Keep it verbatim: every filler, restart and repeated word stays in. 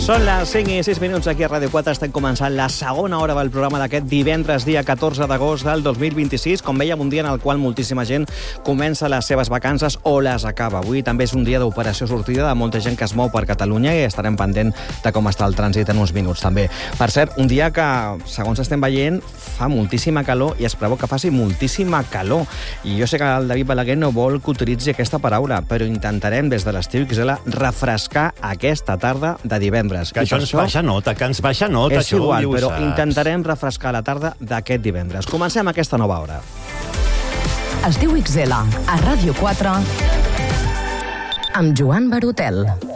Són les cinc i sis minuts aquí a Ràdio quatre. Estem començant la segona hora del programa d'aquest divendres, dia catorze d'agost del dos mil vint-i-sis. Com vèiem, un dia en el qual moltíssima gent comença les seves vacances o les acaba. Avui també és un dia d'operació sortida de molta gent que es mou per Catalunya i estarem pendent de com està el trànsit en uns minuts també. Per cert, un dia que, segons estem veient, fa moltíssima calor i es preveu que faci moltíssima calor. I jo sé que el David Balaguer no vol que utilitzi aquesta paraula, però intentarem des de l'Estiu X L refrescar aquesta tarda de divendres. Que això ens baixa nota, que ens baixa nota. És igual, però intentarem refrescar la tarda d'aquest divendres. Comencem aquesta nova hora. Estiu X L, a Ràdio quatre, amb Joan Barotel.